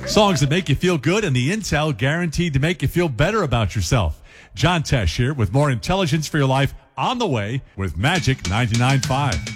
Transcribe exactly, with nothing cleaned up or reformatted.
Songs that make you feel good and the intel guaranteed to make you feel better about yourself. John Tesh here with more intelligence for your life on the way with Magic ninety-nine point five.